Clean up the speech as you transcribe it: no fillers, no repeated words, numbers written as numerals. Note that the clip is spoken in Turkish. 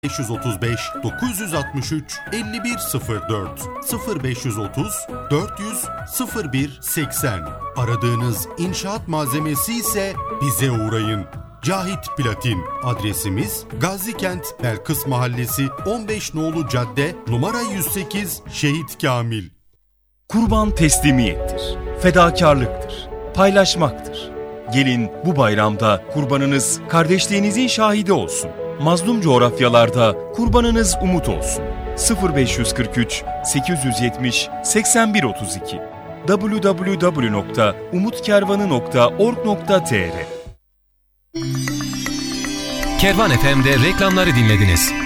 535 963 5104 0530 400 01 80. Aradığınız inşaat malzemesi ise bize uğrayın. Cahit Platin. Adresimiz Gazikent Belkıs Mahallesi 15 Nolu Cadde numara 108 Şehit Kamil. Kurban teslimiyettir, fedakarlıktır, paylaşmaktır. Gelin bu bayramda kurbanınız kardeşliğinizin şahidi olsun. Mazlum coğrafyalarda kurbanınız umut olsun. 0543 870 8132 www.umutkervanı.org.tr. Kervan FM'de reklamları dinlediniz.